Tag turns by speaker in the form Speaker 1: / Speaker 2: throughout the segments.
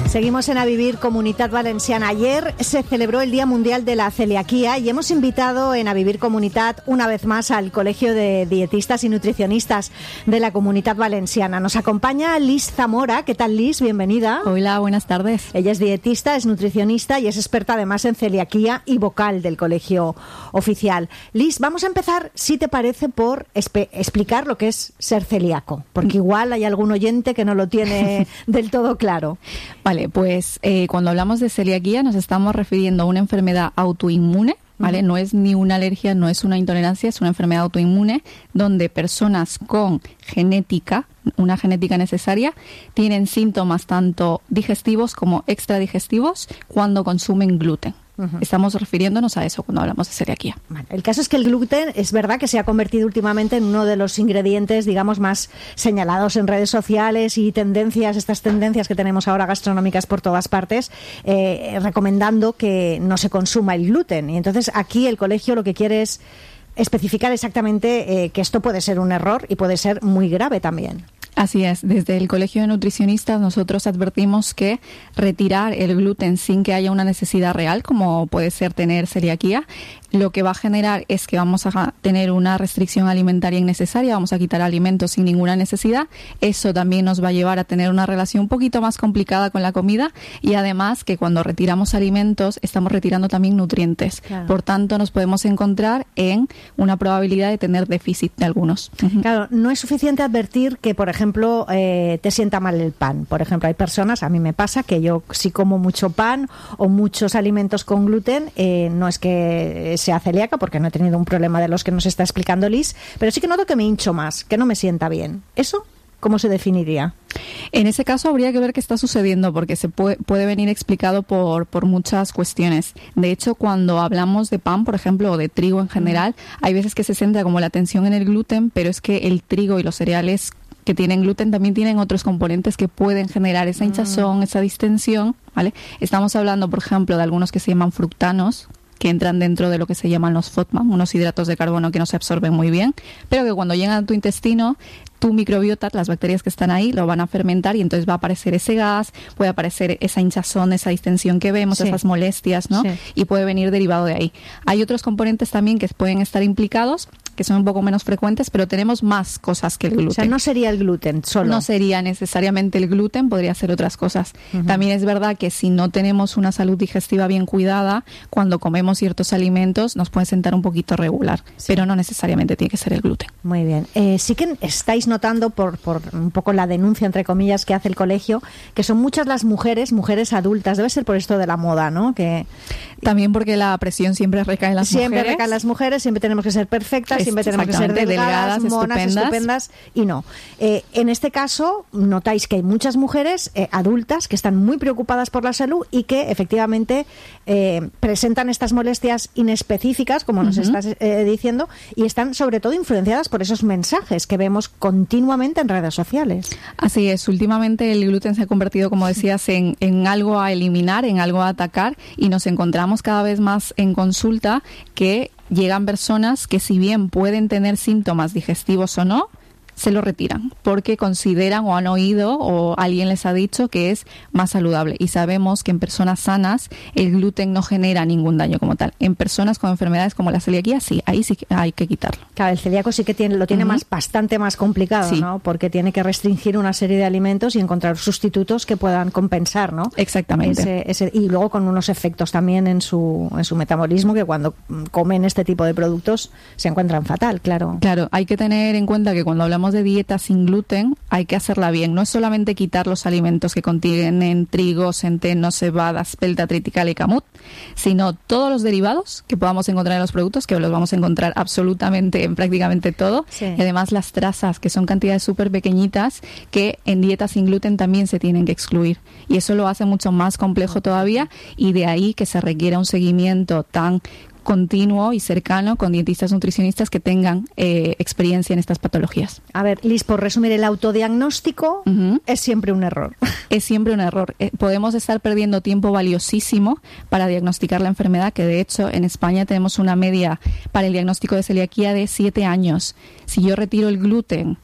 Speaker 1: Seguimos en A Vivir, Comunitat Valenciana. Ayer se celebró el Día Mundial de la Celiaquía y hemos invitado en A Vivir Comunitat una vez más al Colegio de Dietistas y Nutricionistas de la Comunitat Valenciana. Nos acompaña Liz Zamora. ¿Qué tal, Liz? Bienvenida.
Speaker 2: Hola, buenas tardes.
Speaker 1: Ella es dietista, es nutricionista y es experta además en celiaquía y vocal del Colegio Oficial. Liz, vamos a empezar, si te parece, por explicar lo que es ser celíaco, porque igual hay algún oyente que no lo tiene del todo claro.
Speaker 2: Vale, pues cuando hablamos de celiaquía nos estamos refiriendo a una enfermedad autoinmune, ¿vale? No es ni una alergia, no es una intolerancia, es una enfermedad autoinmune donde personas con una genética necesaria, tienen síntomas tanto digestivos como extradigestivos cuando consumen gluten. Estamos refiriéndonos a eso cuando hablamos de celiaquía.
Speaker 1: El caso es que el gluten es verdad que se ha convertido últimamente en uno de los ingredientes, digamos, más señalados en redes sociales y estas tendencias que tenemos ahora gastronómicas por todas partes, recomendando que no se consuma el gluten. Y entonces aquí el colegio lo que quiere es especificar exactamente que esto puede ser un error y puede ser muy grave también.
Speaker 2: Así es, desde el Colegio de Nutricionistas nosotros advertimos que retirar el gluten sin que haya una necesidad real, como puede ser tener celiaquía, lo que va a generar es que vamos a tener una restricción alimentaria innecesaria, vamos a quitar alimentos sin ninguna necesidad. Eso también nos va a llevar a tener una relación un poquito más complicada con la comida y además que cuando retiramos alimentos estamos retirando también nutrientes. Claro. Por tanto, nos podemos encontrar en una probabilidad de tener déficit de algunos.
Speaker 1: Claro, no es suficiente advertir que, por ejemplo, te sienta mal el pan. Por ejemplo, hay personas, a mí me pasa que yo si como mucho pan o muchos alimentos con gluten, no es que sea celíaca, porque no he tenido un problema de los que nos está explicando Liz, pero sí que noto que me hincho más, que no me sienta bien. ¿Eso cómo se definiría?
Speaker 2: En ese caso habría que ver qué está sucediendo, porque se puede venir explicado por muchas cuestiones. De hecho, cuando hablamos de pan, por ejemplo, o de trigo en general, hay veces que se centra como la atención en el gluten, pero es que el trigo y los cereales que tienen gluten también tienen otros componentes que pueden generar esa hinchazón, esa distensión, ¿vale? Estamos hablando, por ejemplo, de algunos que se llaman fructanos, que entran dentro de lo que se llaman los FODMAP, unos hidratos de carbono que no se absorben muy bien, pero que cuando llegan a tu intestino, tu microbiota, las bacterias que están ahí, lo van a fermentar y entonces va a aparecer ese gas, puede aparecer esa hinchazón, esa distensión que vemos, esas molestias, ¿no? Sí. Y puede venir derivado de ahí. Hay otros componentes también que pueden estar implicados, que son un poco menos frecuentes, pero tenemos más cosas que el gluten.
Speaker 1: O sea, no sería el gluten solo.
Speaker 2: No sería necesariamente el gluten, podría ser otras cosas. También es verdad que si no tenemos una salud digestiva bien cuidada, cuando comemos ciertos alimentos nos puede sentar un poquito regular, pero no necesariamente tiene que ser el gluten.
Speaker 1: Muy bien. Sí que estáis notando por un poco la denuncia, entre comillas, que hace el colegio, que son muchas las mujeres adultas. Debe ser por esto de la moda, ¿no?
Speaker 2: También porque la presión siempre recae en las mujeres.
Speaker 1: Siempre recae en las mujeres, siempre tenemos que ser perfectas, siempre tenemos que ser delgadas, monas, estupendas, y no. En este caso, notáis que hay muchas mujeres adultas que están muy preocupadas por la salud y que efectivamente presentan estas molestias inespecíficas, como nos estás diciendo, y están sobre todo influenciadas por esos mensajes que vemos continuamente en redes sociales.
Speaker 2: Así es, últimamente el gluten se ha convertido, como decías, en algo a eliminar, en algo a atacar, y nos encontramos cada vez más en consulta que llegan personas que, si bien pueden tener síntomas digestivos o no, se lo retiran porque consideran o han oído o alguien les ha dicho que es más saludable, y sabemos que en personas sanas el gluten no genera ningún daño como tal. En personas con enfermedades como la celiaquía, sí, ahí sí hay que quitarlo.
Speaker 1: Claro, el celíaco sí que lo tiene bastante más complicado, sí, ¿no? Porque tiene que restringir una serie de alimentos y encontrar sustitutos que puedan compensar, ¿no?
Speaker 2: Exactamente.
Speaker 1: Y luego con unos efectos también en su metabolismo, que cuando comen este tipo de productos se encuentran fatal, claro.
Speaker 2: Claro, hay que tener en cuenta que cuando hablamos de dieta sin gluten hay que hacerla bien. No es solamente quitar los alimentos que contienen trigo, centeno, cebada, espelta, triticale y camut, sino todos los derivados que podamos encontrar en los productos, que los vamos a encontrar absolutamente en prácticamente todo. Sí. Y además las trazas, que son cantidades súper pequeñitas, que en dieta sin gluten también se tienen que excluir. Y eso lo hace mucho más complejo todavía, y de ahí que se requiera un seguimiento tan continuo y cercano con dietistas nutricionistas que tengan experiencia en estas patologías.
Speaker 1: A ver, Liz, por resumir, el autodiagnóstico es siempre un error.
Speaker 2: Es siempre un error. Podemos estar perdiendo tiempo valiosísimo para diagnosticar la enfermedad, que de hecho en España tenemos una media para el diagnóstico de celiaquía de 7 años. Si yo retiro el gluten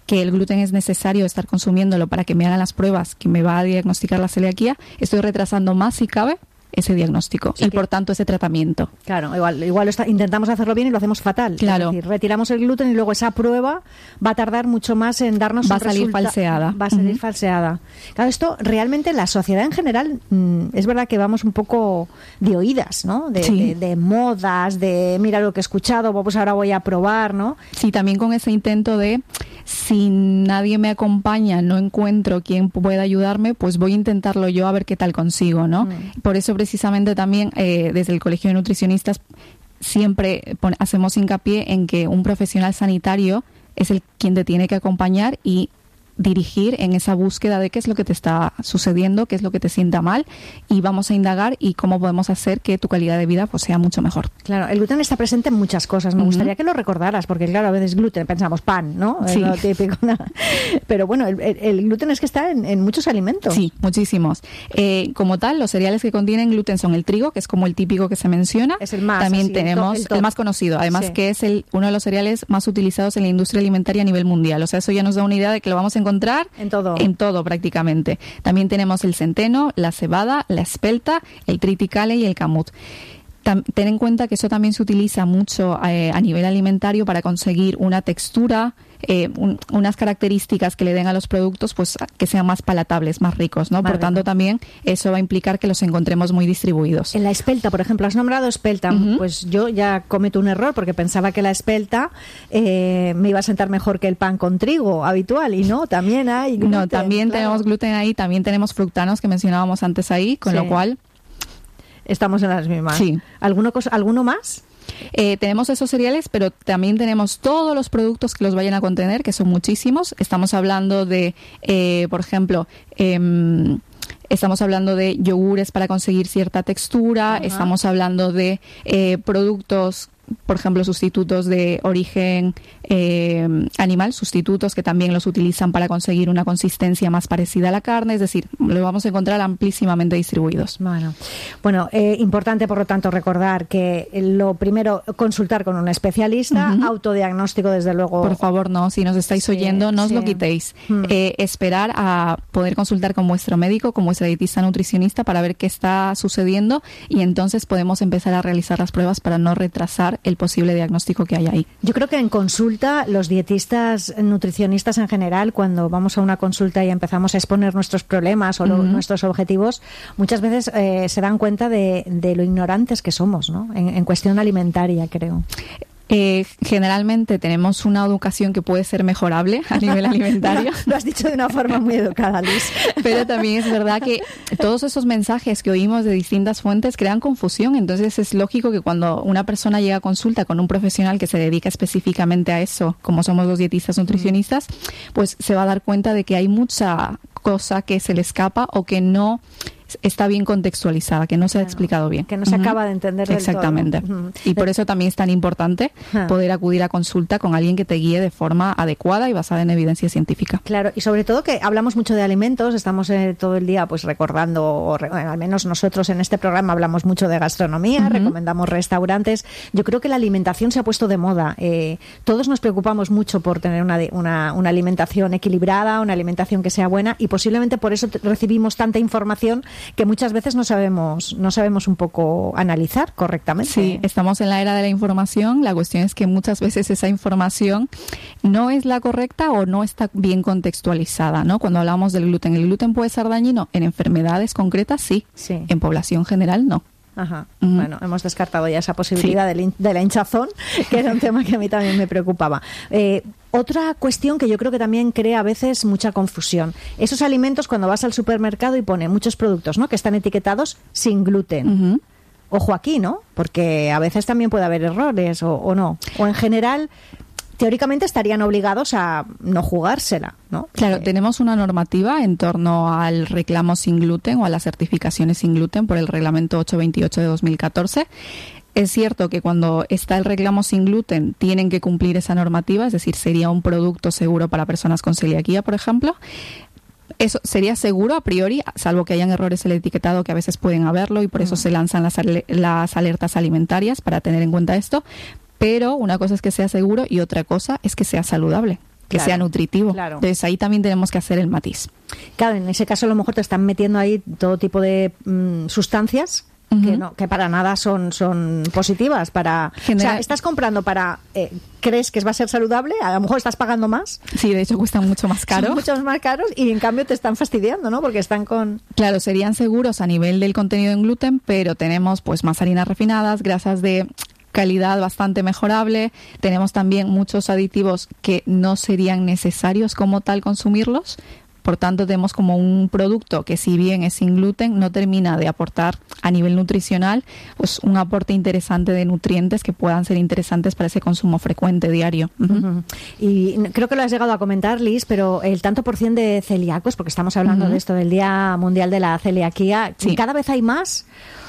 Speaker 2: que el gluten es necesario estar consumiéndolo para que me hagan las pruebas que me va a diagnosticar la celiaquía, estoy retrasando más, si cabe, ese diagnóstico y por tanto ese tratamiento.
Speaker 1: Claro, igual intentamos hacerlo bien y lo hacemos fatal.
Speaker 2: Claro.
Speaker 1: Es decir, retiramos el gluten y luego esa prueba va a tardar mucho más en darnos
Speaker 2: va a salir falseada.
Speaker 1: Va a salir falseada. Claro, esto realmente la sociedad en general es verdad que vamos un poco de oídas, ¿no? De modas, de mira lo que he escuchado, pues ahora voy a probar, ¿no?
Speaker 2: Sí, también con ese intento de si nadie me acompaña, no encuentro quien pueda ayudarme, pues voy a intentarlo yo a ver qué tal consigo, ¿no? Por eso precisamente también desde el Colegio de Nutricionistas siempre hacemos hincapié en que un profesional sanitario es quien te tiene que acompañar y dirigir en esa búsqueda de qué es lo que te está sucediendo, qué es lo que te sienta mal, y vamos a indagar y cómo podemos hacer que tu calidad de vida pues sea mucho mejor.
Speaker 1: Claro, el gluten está presente en muchas cosas. Me gustaría que lo recordaras, porque claro, a veces gluten, pensamos pan, ¿no?
Speaker 2: Sí.
Speaker 1: Es lo típico. Pero bueno, el gluten es que está en muchos alimentos.
Speaker 2: Sí, muchísimos. Como tal, los cereales que contienen gluten son el trigo, que es como el típico que se menciona.
Speaker 1: Es el más.
Speaker 2: También
Speaker 1: así,
Speaker 2: tenemos el más conocido, además que es uno de los cereales más utilizados en la industria alimentaria a nivel mundial. O sea, eso ya nos da una idea de que lo vamos a encontrar en todo prácticamente. También tenemos el centeno, la cebada, la espelta, el triticale y el camut. Ten en cuenta que eso también se utiliza mucho a nivel alimentario para conseguir una textura, unas características que le den a los productos, pues que sean más palatables, más ricos, ¿no? Por tanto, también eso va a implicar que los encontremos muy distribuidos.
Speaker 1: En la espelta, por ejemplo, has nombrado espelta. Pues yo ya cometo un error porque pensaba que la espelta me iba a sentar mejor que el pan con trigo habitual, y no, también hay gluten.
Speaker 2: No, también tenemos gluten ahí, también tenemos fructanos que mencionábamos antes ahí, con lo cual
Speaker 1: estamos en las mismas.
Speaker 2: Sí.
Speaker 1: ¿Alguno más?
Speaker 2: Tenemos esos cereales, pero también tenemos todos los productos que los vayan a contener, que son muchísimos. Estamos hablando de, por ejemplo, estamos hablando de yogures para conseguir cierta textura. Estamos hablando de productos, por ejemplo, sustitutos de origen animal, sustitutos que también los utilizan para conseguir una consistencia más parecida a la carne, es decir, lo vamos a encontrar amplísimamente distribuidos.
Speaker 1: Bueno, importante por lo tanto recordar que lo primero, consultar con un especialista, autodiagnóstico desde luego.
Speaker 2: Por favor, no, si nos estáis oyendo, no os lo quitéis. Esperar a poder consultar con vuestro médico, con vuestra dietista nutricionista para ver qué está sucediendo y entonces podemos empezar a realizar las pruebas para no retrasar el posible diagnóstico que hay ahí.
Speaker 1: Yo creo que en consulta, los dietistas, nutricionistas en general, cuando vamos a una consulta y empezamos a exponer nuestros problemas o nuestros objetivos, muchas veces se dan cuenta de lo ignorantes que somos, ¿no? En cuestión alimentaria, creo.
Speaker 2: Generalmente tenemos una educación que puede ser mejorable a nivel alimentario.
Speaker 1: Lo has dicho de una forma muy educada, Liz.
Speaker 2: Pero también es verdad que todos esos mensajes que oímos de distintas fuentes crean confusión. Entonces es lógico que cuando una persona llega a consulta con un profesional que se dedica específicamente a eso, como somos los dietistas nutricionistas, pues se va a dar cuenta de que hay mucha cosa que se le escapa o que no está bien contextualizada, que no se ha explicado bien.
Speaker 1: Que no se acaba de entender del
Speaker 2: Exactamente.
Speaker 1: todo.
Speaker 2: Y por eso también es tan importante poder acudir a consulta con alguien que te guíe de forma adecuada y basada en evidencia científica.
Speaker 1: Claro, y sobre todo que hablamos mucho de alimentos, estamos todo el día pues recordando, al menos nosotros en este programa hablamos mucho de gastronomía, recomendamos restaurantes. Yo creo que la alimentación se ha puesto de moda. Todos nos preocupamos mucho por tener una alimentación equilibrada, una alimentación que sea buena, y posiblemente por eso recibimos tanta información que muchas veces no sabemos un poco analizar correctamente.
Speaker 2: Sí, estamos en la era de la información. La cuestión es que muchas veces esa información no es la correcta o no está bien contextualizada, ¿no? Cuando hablamos del gluten, ¿el gluten puede ser dañino? En enfermedades concretas sí. En población general no.
Speaker 1: Bueno, hemos descartado ya esa posibilidad de la hinchazón, que era un tema que a mí también me preocupaba. Otra cuestión que yo creo que también crea a veces mucha confusión. Esos alimentos, cuando vas al supermercado y pone muchos productos, ¿no?, que están etiquetados sin gluten. Ojo aquí, ¿no? Porque a veces también puede haber errores o no. O en general, teóricamente estarían obligados a no jugársela, ¿no?
Speaker 2: Claro, tenemos una normativa en torno al reclamo sin gluten o a las certificaciones sin gluten por el reglamento 828 de 2014. Es cierto que cuando está el reclamo sin gluten tienen que cumplir esa normativa, es decir, sería un producto seguro para personas con celiaquía, por ejemplo. Eso sería seguro a priori, salvo que hayan errores en el etiquetado, que a veces pueden haberlo, y por eso se lanzan las alertas alimentarias para tener en cuenta esto. Pero una cosa es que sea seguro y otra cosa es que sea saludable. que sea nutritivo.
Speaker 1: Claro.
Speaker 2: Entonces ahí también tenemos que hacer el matiz.
Speaker 1: Claro, en ese caso a lo mejor te están metiendo ahí todo tipo de sustancias que para nada son positivas. O sea, estás comprando para... ¿crees que va a ser saludable? A lo mejor estás pagando más.
Speaker 2: Sí, de hecho cuestan mucho más caro.
Speaker 1: Son mucho más caros y en cambio te están fastidiando, ¿no? Porque están con...
Speaker 2: Claro, serían seguros a nivel del contenido en gluten, pero tenemos pues más harinas refinadas, grasas de calidad bastante mejorable. Tenemos también muchos aditivos que no serían necesarios como tal consumirlos. Por tanto, tenemos como un producto que, si bien es sin gluten, no termina de aportar a nivel nutricional pues un aporte interesante de nutrientes que puedan ser interesantes para ese consumo frecuente diario.
Speaker 1: Y creo que lo has llegado a comentar, Liz, pero el tanto por cien de celíacos, porque estamos hablando de esto del Día Mundial de la Celiaquía,
Speaker 2: sí.
Speaker 1: ¿Cada vez hay más?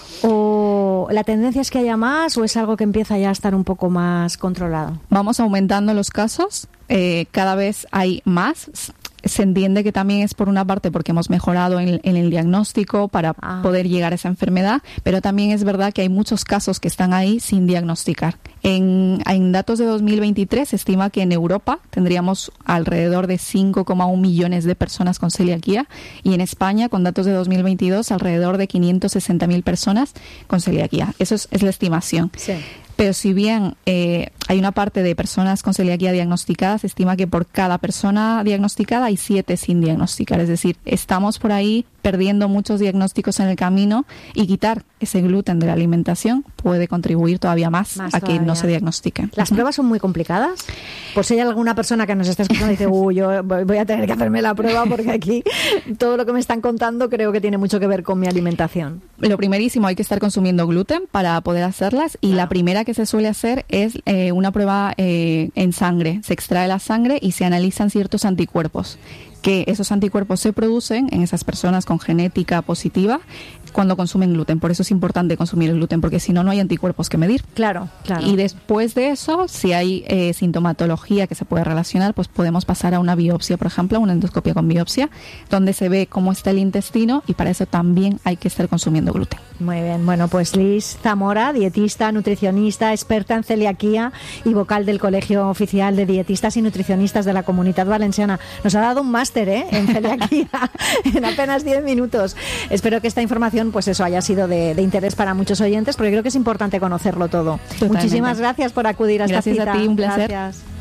Speaker 1: ¿O la tendencia es que haya más o es algo que empieza ya a estar un poco más controlado?
Speaker 2: Vamos aumentando los casos, cada vez hay más. Se entiende que también es por una parte porque hemos mejorado en el diagnóstico para poder llegar a esa enfermedad, pero también es verdad que hay muchos casos que están ahí sin diagnosticar. En datos de 2023 se estima que en Europa tendríamos alrededor de 5,1 millones de personas con celiaquía y en España, con datos de 2022, alrededor de 560.000 personas con celiaquía. Eso es la estimación.
Speaker 1: Sí.
Speaker 2: Pero si bien hay una parte de personas con celiaquía diagnosticadas, se estima que por cada persona diagnosticada hay 7 sin diagnosticar. Es decir, estamos por ahí perdiendo muchos diagnósticos en el camino y quitar ese gluten de la alimentación puede contribuir todavía más a que no se diagnostique.
Speaker 1: ¿Las pruebas son muy complicadas? Por si hay alguna persona que nos está escuchando y dice, yo voy a tener que hacerme la prueba porque aquí todo lo que me están contando creo que tiene mucho que ver con mi alimentación.
Speaker 2: Lo primerísimo, hay que estar consumiendo gluten para poder hacerlas y la primera que se suele hacer es una prueba en sangre. Se extrae la sangre y se analizan ciertos anticuerpos, que esos anticuerpos se producen en esas personas con genética positiva cuando consumen gluten. Por eso es importante consumir el gluten, porque si no, no hay anticuerpos que medir.
Speaker 1: Claro.
Speaker 2: Y después de eso, si hay sintomatología que se puede relacionar, pues podemos pasar a una biopsia, por ejemplo, una endoscopia con biopsia, donde se ve cómo está el intestino y para eso también hay que estar consumiendo gluten.
Speaker 1: Muy bien. Bueno, pues Liz Zamora, dietista, nutricionista, experta en celiaquía y vocal del Colegio Oficial de Dietistas y Nutricionistas de la Comunitat Valenciana. Nos ha dado un máster en celiaquía en apenas 10 minutos. Espero que esta información pues eso haya sido de interés para muchos oyentes, porque creo que es importante conocerlo todo.
Speaker 2: Totalmente.
Speaker 1: Muchísimas gracias por acudir a esta cita.
Speaker 2: Gracias a ti, un placer.
Speaker 1: Gracias.